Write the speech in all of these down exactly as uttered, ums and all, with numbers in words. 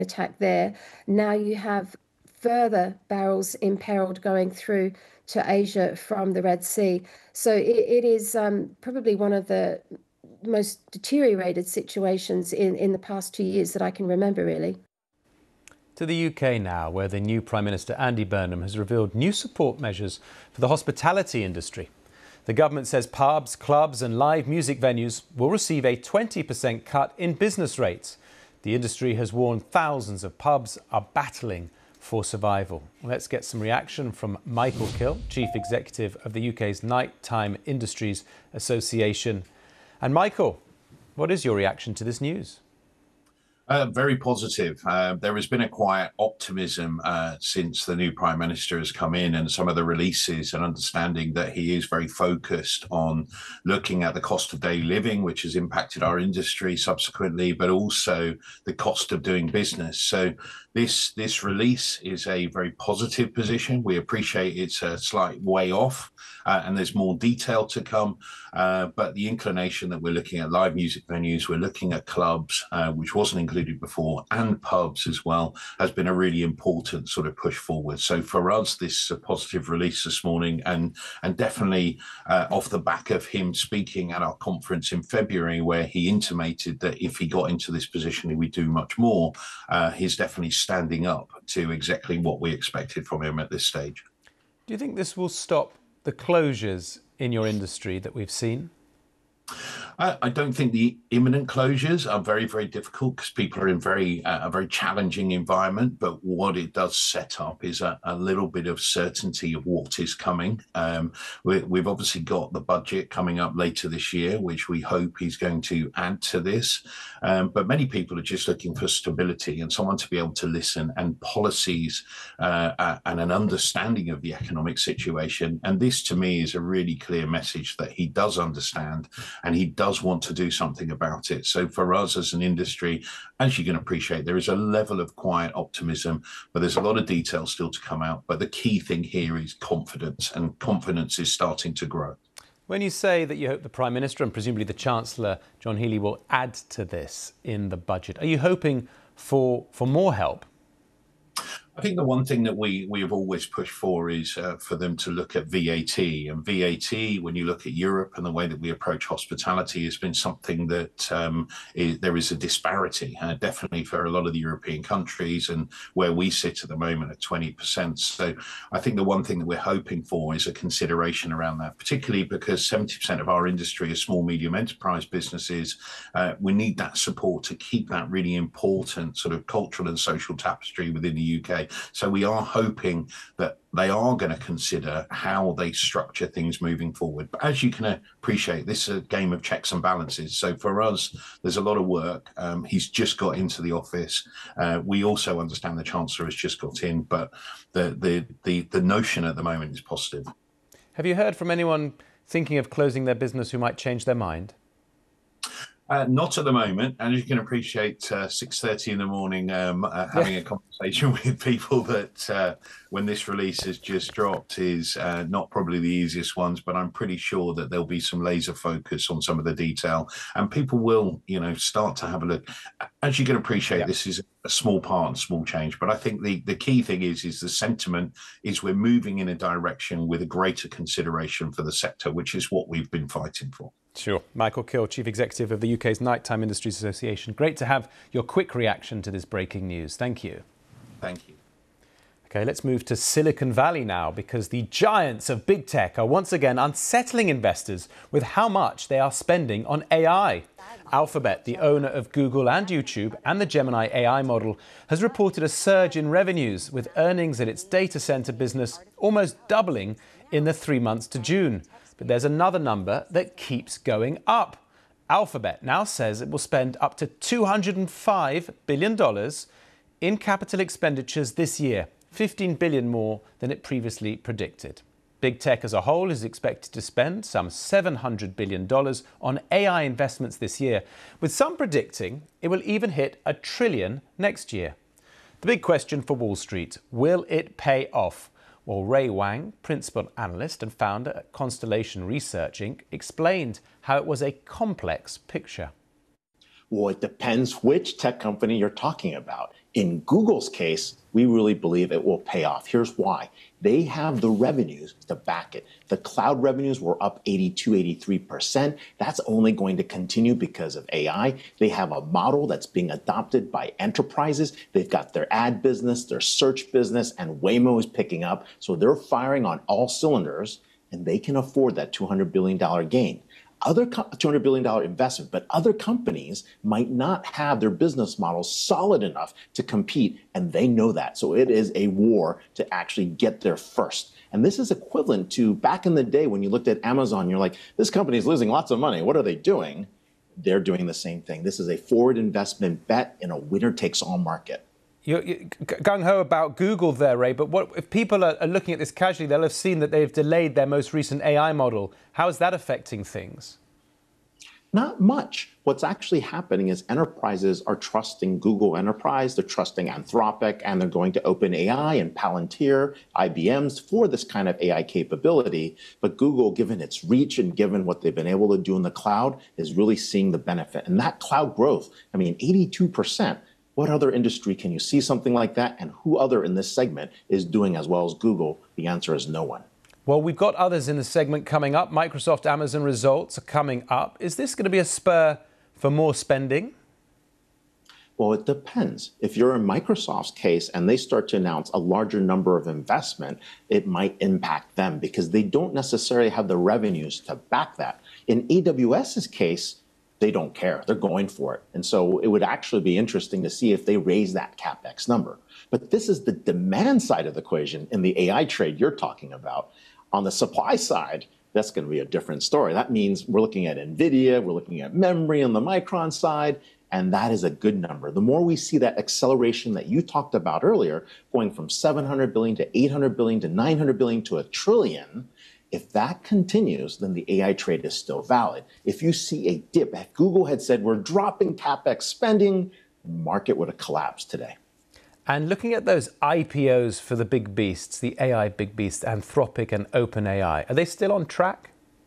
attack there. Now you have further barrels imperiled going through to Asia from the Red Sea. So it, it is um, probably one of the most deteriorated situations in, in the past two years that I can remember, really. To the U K now, where the new Prime Minister Andy Burnham has revealed new support measures for the hospitality industry. The government says pubs, clubs and live music venues will receive a twenty percent cut in business rates. The industry has warned thousands of pubs are battling for survival. Let's get some reaction from Michael Kill, Chief Executive of the U K's Nighttime Industries Association. And Michael, what is your reaction to this news? Uh, very positive. Uh, there has been a quiet optimism uh, since the new Prime Minister has come in, and some of the releases and understanding that he is very focused on looking at the cost of daily living, which has impacted our industry subsequently, but also the cost of doing business. So this this release is a very positive position. We appreciate it's a slight way off uh, and there's more detail to come. Uh, but the inclination that we're looking at live music venues, we're looking at clubs, uh, which wasn't included before, and pubs as well, has been a really important sort of push forward. So for us, this is a positive release this morning, and and definitely uh, off the back of him speaking at our conference in February, where he intimated that if he got into this position, he would do much more. Uh, he's definitely standing up to exactly what we expected from him at this stage. Do you think this will stop the closures in your industry that we've seen? I, I don't think the imminent closures are very, very difficult because people are in very uh, a very challenging environment. But what it does set up is a, a little bit of certainty of what is coming. Um, we, we've obviously got the budget coming up later this year, which we hope is going to add to this. Um, but many people are just looking for stability and someone to be able to listen, and policies uh, uh, and an understanding of the economic situation. And this, to me, is a really clear message that he does understand and he does want to do something about it. So for us as an industry, as you can appreciate, there is a level of quiet optimism, but there's a lot of detail still to come out. But the key thing here is confidence, and confidence is starting to grow. When you say that you hope the Prime Minister and presumably the Chancellor, John Healey, will add to this in the budget, are you hoping for, for more help? I think the one thing that we we have always pushed for is uh, for them to look at V A T. And V A T, when you look at Europe and the way that we approach hospitality, has been something that um, is, there is a disparity, uh, definitely for a lot of the European countries, and where we sit at the moment at twenty percent. So I think the one thing that we're hoping for is a consideration around that, particularly because seventy percent of our industry is small, medium enterprise businesses. Uh, we need that support to keep that really important sort of cultural and social tapestry within the U K. So we are hoping that they are going to consider how they structure things moving forward. But as you can appreciate, this is a game of checks and balances. So for us, there's a lot of work. Um, he's just got into the office. Uh, we also understand the Chancellor has just got in, but the, the, the, the notion at the moment is positive. Have you heard from anyone thinking of closing their business who might change their mind? Uh, not at the moment. As you can appreciate, uh, six thirty in the morning, um, uh, having a conversation with people that uh, when this release has just dropped is uh, not probably the easiest ones, but I'm pretty sure that there'll be some laser focus on some of the detail, and people will, you know, start to have a look. As you can appreciate, yeah. This is a small part and small change, but I think the, the key thing is, is the sentiment is we're moving in a direction with a greater consideration for the sector, which is what we've been fighting for. Sure. Michael Kill, Chief Executive of the U K's Nighttime Industries Association. Great to have your quick reaction to this breaking news. Thank you. Thank you. OK, let's move to Silicon Valley now, because the giants of big tech are once again unsettling investors with how much they are spending on A I. Alphabet, the owner of Google and YouTube and the Gemini A I model, has reported a surge in revenues, with earnings at its data center business almost doubling in the three months to June. But there's another number that keeps going up. Alphabet now says it will spend up to two hundred five billion dollars in capital expenditures this year, fifteen billion dollars more than it previously predicted. Big tech as a whole is expected to spend some seven hundred billion dollars on A I investments this year, with some predicting it will even hit a trillion next year. The big question for Wall Street: will it pay off? Well, Ray Wang, principal analyst and founder at Constellation Research Incorporated, explained how it was a complex picture. Well, it depends which tech company you're talking about. In Google's case, we really believe it will pay off. Here's why. They have the revenues to back it. The cloud revenues were up eighty-two, eighty-three percent. That's only going to continue because of A I. They have a model that's being adopted by enterprises. They've got their ad business, their search business, and Waymo is picking up. So they're firing on all cylinders, and they can afford that two hundred billion dollars gain. Other two hundred billion dollars investment, but other companies might not have their business models solid enough to compete, and they know that. So it is a war to actually get there first. And this is equivalent to back in the day when you looked at Amazon, you're like, this company is losing lots of money. What are they doing? They're doing the same thing. This is a forward investment bet in a winner-takes-all market. You're, you're gung-ho about Google there, Ray, but what if people are, are looking at this casually, they'll have seen that they've delayed their most recent A I model. How is that affecting things? Not much. What's actually happening is enterprises are trusting Google Enterprise, they're trusting Anthropic, and they're going to OpenAI and Palantir, I B Ms for this kind of A I capability. But Google, given its reach and given what they've been able to do in the cloud, is really seeing the benefit. And that cloud growth, I mean, eighty-two percent. What other industry can you see something like that? And who other in this segment is doing as well as Google? The answer is no one. Well, we've got others in the segment coming up. Microsoft, Amazon results are coming up. Is this going to be a spur for more spending? Well, it depends. If you're in Microsoft's case and they start to announce a larger number of investment, it might impact them because they don't necessarily have the revenues to back that. In AWS's case, they don't care. They're going for it. And so it would actually be interesting to see if they raise that CapEx number. But this is the demand side of the equation in the A I trade you're talking about. On the supply side, that's going to be a different story. That means we're looking at NVIDIA, we're looking at memory on the Micron side, and that is a good number. The more we see that acceleration that you talked about earlier, going from seven hundred billion to eight hundred billion to nine hundred billion to a trillion, if that continues, then the A I trade is still valid. If you see a dip, if Google had said we're dropping CapEx spending, the market would have collapsed today. And looking at those I P Os for the big beasts, the A I big beasts, Anthropic and OpenAI, are they still on track?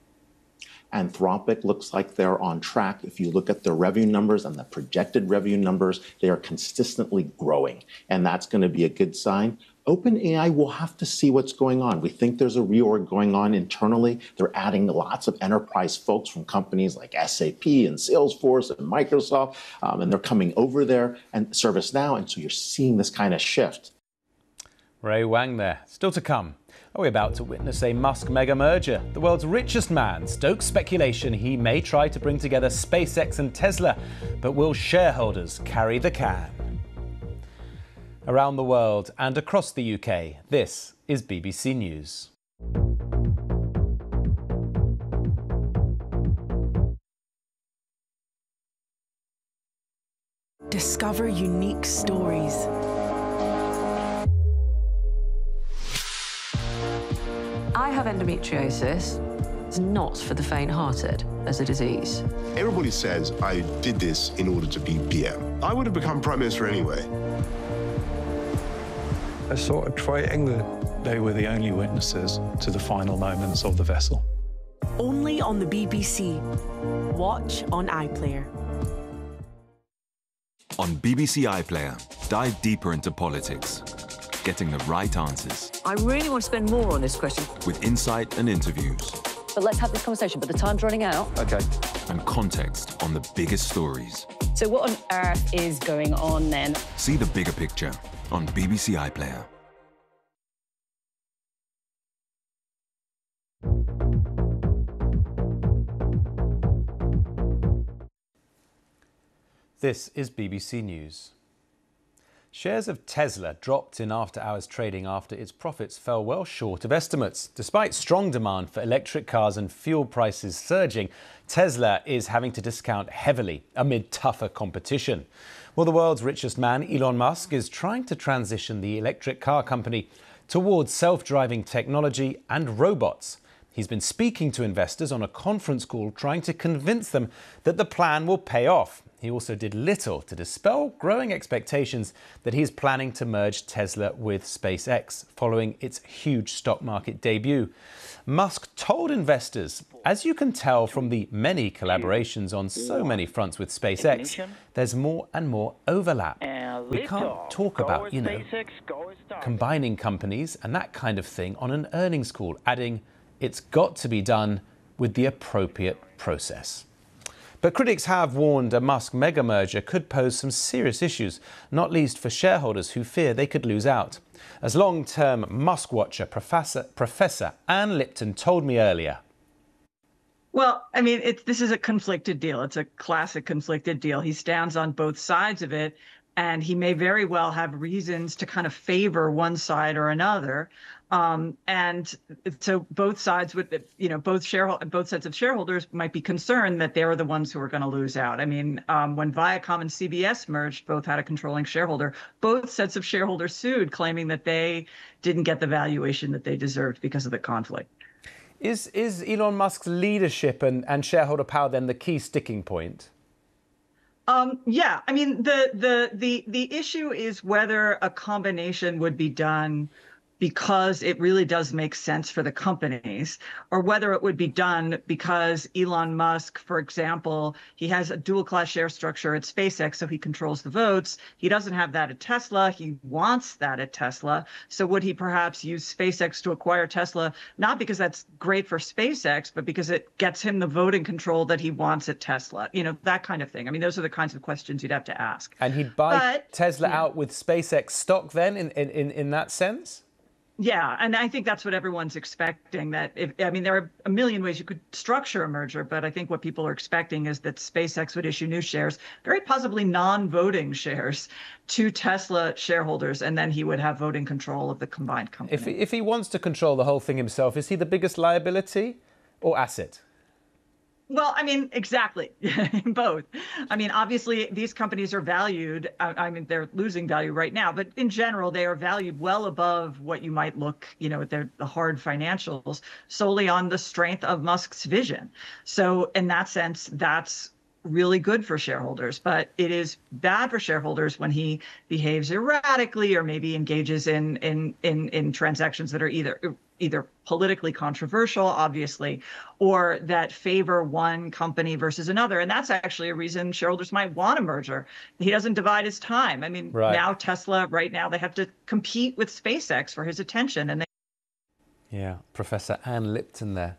Anthropic looks like they're on track. If you look at the revenue numbers and the projected revenue numbers, they are consistently growing, and that's going to be a good sign. OpenAI will have to see what's going on. We think there's a reorg going on internally. They're adding lots of enterprise folks from companies like S A P and Salesforce and Microsoft, um, and they're coming over there and ServiceNow, and so you're seeing this kind of shift. Ray Wang there. Still to come. Are we about to witness a Musk mega merger? The world's richest man stokes speculation he may try to bring together SpaceX and Tesla, but will shareholders carry the can? Around the world and across the U K, this is B B C News. Discover unique stories. I have endometriosis. It's not for the faint-hearted as a disease. Everybody says I did this in order to be P M. I would have become Prime Minister anyway. A sort of triangle. They were the only witnesses to the final moments of the vessel. Only on the B B C. Watch on iPlayer. On B B C iPlayer, dive deeper into politics, getting the right answers. I really want to spend more on this question. With insight and interviews. But let's have this conversation, but the time's running out. Okay. And context on the biggest stories. So what on earth is going on then? See the bigger picture on B B C iPlayer. This is B B C News. Shares of Tesla dropped in after-hours trading after its profits fell well short of estimates. Despite strong demand for electric cars and fuel prices surging, Tesla is having to discount heavily amid tougher competition. Well, the world's richest man, Elon Musk, is trying to transition the electric car company towards self-driving technology and robots. He's been speaking to investors on a conference call trying to convince them that the plan will pay off. He also did little to dispel growing expectations that he's planning to merge Tesla with SpaceX following its huge stock market debut. Musk told investors, as you can tell from the many collaborations on so many fronts with SpaceX, there's more and more overlap. We can't talk about, you know, combining companies and that kind of thing on an earnings call, adding, it's got to be done with the appropriate process. But critics have warned a Musk mega merger could pose some serious issues, not least for shareholders who fear they could lose out. As long-term Musk watcher Professor, Professor Anne Lipton told me earlier. Well, I mean, it's, this is a conflicted deal. It's a classic conflicted deal. He stands on both sides of it, and he may very well have reasons to kind of favor one side or another. Um, and so both sides would, you know, both shareholder, both sets of shareholders might be concerned that they're the ones who are going to lose out. I mean, um, when Viacom and C B S merged, both had a controlling shareholder. Both sets of shareholders sued, claiming that they didn't get the valuation that they deserved because of the conflict. Is is Elon Musk's leadership and, and shareholder power then the key sticking point? Um, yeah, I mean, the the the the issue is whether a combination would be done because it really does make sense for the companies, or whether it would be done because Elon Musk, for example, he has a dual class share structure at SpaceX, so he controls the votes. He doesn't have that at Tesla. He wants that at Tesla. So would he perhaps use SpaceX to acquire Tesla, not because that's great for SpaceX, but because it gets him the voting control that he wants at Tesla? You know, that kind of thing. I mean, those are the kinds of questions you'd have to ask. And he'd buy but, Tesla yeah. out with SpaceX stock then, in, in, in that sense? Yeah, and I think that's what everyone's expecting. That if, I mean, there are a million ways you could structure a merger, but I think what people are expecting is that SpaceX would issue new shares, very possibly non-voting shares, to Tesla shareholders, and then he would have voting control of the combined company. If, if he wants to control the whole thing himself, is he the biggest liability or asset? Well, I mean, exactly, both. I mean, obviously, these companies are valued. I, I mean, they're losing value right now, but in general, they are valued well above what you might look, you know, at their, the hard financials, solely on the strength of Musk's vision. So in that sense, that's really good for shareholders, but it is bad for shareholders when he behaves erratically or maybe engages in in in, in transactions that are either either politically controversial, obviously, or that favor one company versus another. And that's actually a reason shareholders might want a merger. He doesn't divide his time. I mean, right. now Tesla, right now, they have to compete with SpaceX for his attention. And they Yeah, Professor Anne Lipton there.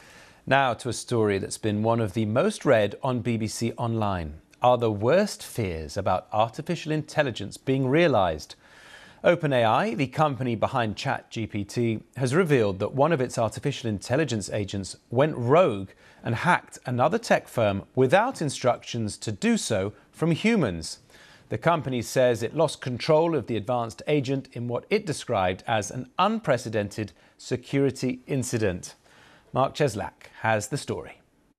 Now to a story that's been one of the most read on B B C Online. Are the worst fears about artificial intelligence being realised? OpenAI, the company behind ChatGPT, has revealed that one of its artificial intelligence agents went rogue and hacked another tech firm without instructions to do so from humans. The company says it lost control of the advanced agent in what it described as an unprecedented security incident. Mark Cheslak has the story.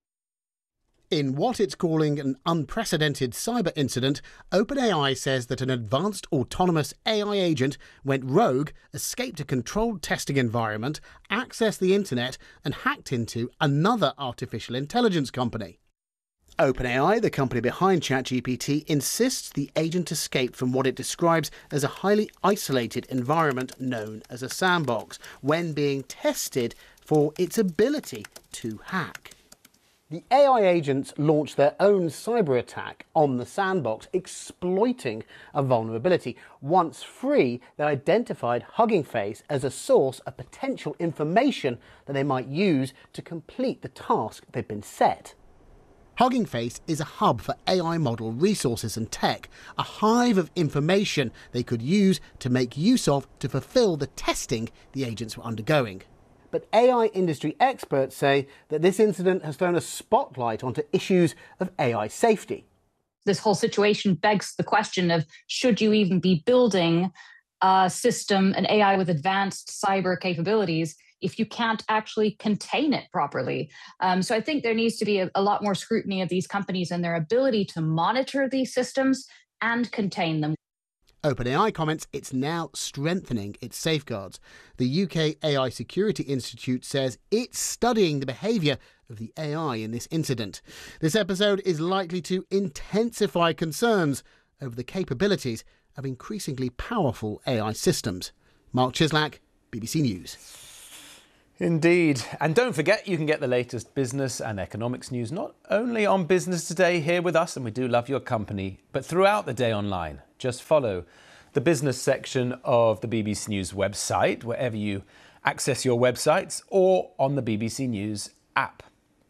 In what it's calling an unprecedented cyber incident, OpenAI says that an advanced autonomous A I agent went rogue, escaped a controlled testing environment, accessed the internet, and hacked into another artificial intelligence company. OpenAI, the company behind ChatGPT, insists the agent escaped from what it describes as a highly isolated environment known as a sandbox, when being tested for its ability to hack. The A I agents launched their own cyber attack on the sandbox, exploiting a vulnerability. Once free, they identified Hugging Face as a source of potential information that they might use to complete the task they've been set. Hugging Face is a hub for A I model resources and tech, a hive of information they could use to make use of to fulfill the testing the agents were undergoing. But A I industry experts say that this incident has thrown a spotlight onto issues of A I safety. This whole situation begs the question of, should you even be building a system, an A I with advanced cyber capabilities, if you can't actually contain it properly? Um, so I think there needs to be a, a lot more scrutiny of these companies and their ability to monitor these systems and contain them. OpenAI comments it's now strengthening its safeguards. The U K A I Security Institute says it's studying the behaviour of the A I in this incident. This episode is likely to intensify concerns over the capabilities of increasingly powerful A I systems. Mark Chislak, B B C News. Indeed. And don't forget, you can get the latest business and economics news not only on Business Today here with us, and we do love your company, but throughout the day online. Just follow the business section of the B B C News website, wherever you access your websites, or on the B B C News app.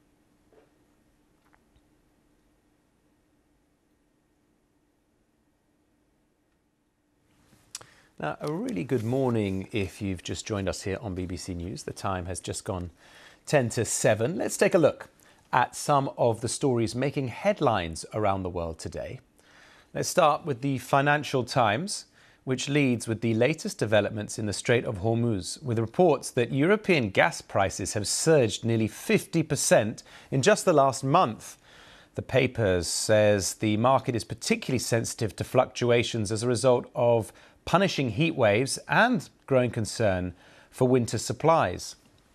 Now, a really good morning if you've just joined us here on B B C News. The time has just gone ten to seven. Let's take a look at some of the stories making headlines around the world today. Let's start with the Financial Times, which leads with the latest developments in the Strait of Hormuz, with reports that European gas prices have surged nearly fifty percent in just the last month. The paper says the market is particularly sensitive to fluctuations as a result of punishing heat waves and growing concern for winter supplies.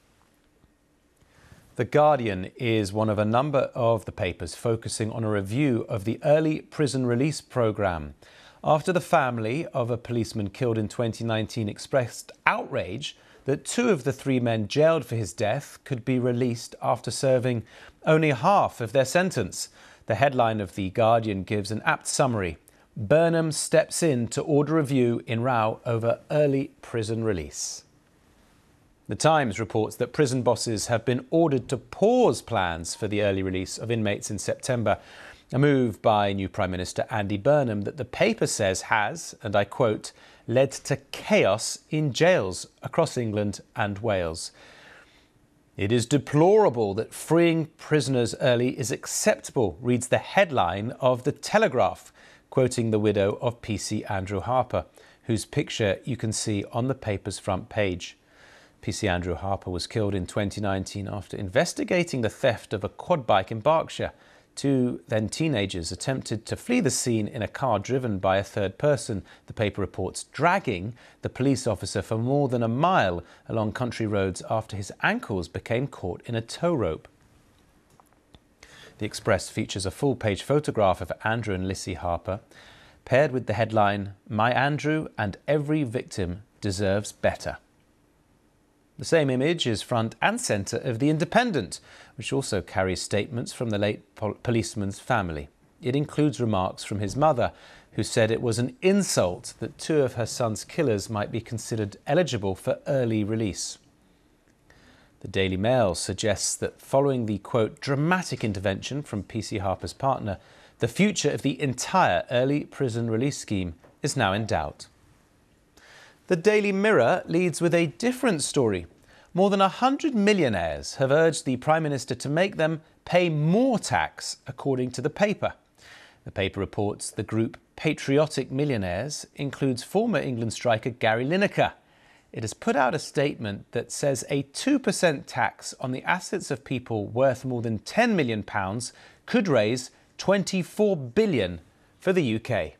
The Guardian is one of a number of the papers focusing on a review of the early prison release programme, after the family of a policeman killed in twenty nineteen expressed outrage that two of the three men jailed for his death could be released after serving only half of their sentence. The headline of The Guardian gives an apt summary. Burnham steps in to order review in row over early prison release. The Times reports that prison bosses have been ordered to pause plans for the early release of inmates in September, a move by new Prime Minister Andy Burnham that the paper says has, and I quote, led to chaos in jails across England and Wales. It is deplorable that freeing prisoners early is acceptable, reads the headline of The Telegraph, quoting the widow of P C Andrew Harper, whose picture you can see on the paper's front page. P C Andrew Harper was killed in twenty nineteen after investigating the theft of a quad bike in Berkshire. Two then teenagers attempted to flee the scene in a car driven by a third person, the paper reports, dragging the police officer for more than a mile along country roads after his ankles became caught in a tow rope. The Express features a full-page photograph of Andrew and Lissy Harper, paired with the headline, My Andrew and every victim deserves better. The same image is front and centre of The Independent, which also carries statements from the late pol- policeman's family. It includes remarks from his mother, who said it was an insult that two of her son's killers might be considered eligible for early release. The Daily Mail suggests that following the, quote, dramatic intervention from P C Harper's partner, the future of the entire early prison release scheme is now in doubt. The Daily Mirror leads with a different story. More than one hundred millionaires have urged the Prime Minister to make them pay more tax, according to the paper. The paper reports the group Patriotic Millionaires includes former England striker Gary Lineker. It has put out a statement that says a two percent tax on the assets of people worth more than ten million pounds could raise twenty-four billion pounds for the U K.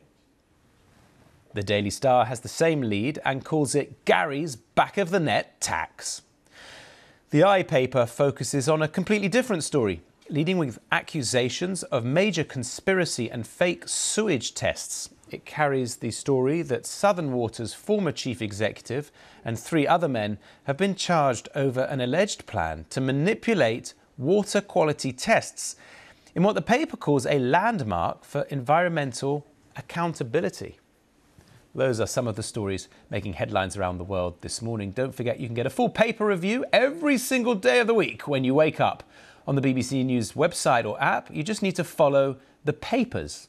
The Daily Star has the same lead and calls it Gary's back of the net tax. The I paper focuses on a completely different story, leading with accusations of major conspiracy and fake sewage tests. It carries the story that Southern Water's former chief executive and three other men have been charged over an alleged plan to manipulate water quality tests in what the paper calls a landmark for environmental accountability. Those are some of the stories making headlines around the world this morning. Don't forget you can get a full paper review every single day of the week when you wake up on the B B C News website or app. You just need to follow the papers.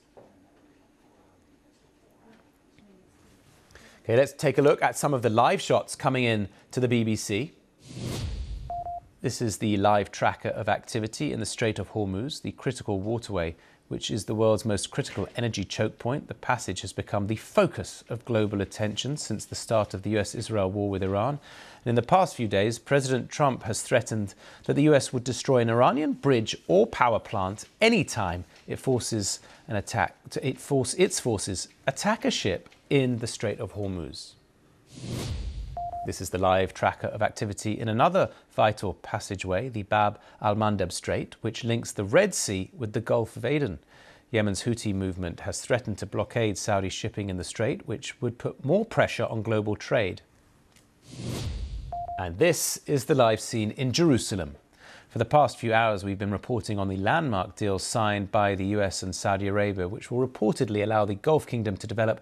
Okay, let's take a look at some of the live shots coming in to the B B C. This is the live tracker of activity in the Strait of Hormuz, the critical waterway, which is the world's most critical energy choke point. The passage has become the focus of global attention since the start of the U S Israel war with Iran. And in the past few days, President Trump has threatened that the U S would destroy an Iranian bridge or power plant anytime it forces an attack, it force its forces attack a ship in the Strait of Hormuz. This is the live tracker of activity in another vital passageway, the Bab al-Mandeb Strait, which links the Red Sea with the Gulf of Aden. Yemen's Houthi movement has threatened to blockade Saudi shipping in the strait, which would put more pressure on global trade. And this is the live scene in Jerusalem. For the past few hours, we've been reporting on the landmark deal signed by the U S and Saudi Arabia, which will reportedly allow the Gulf Kingdom to develop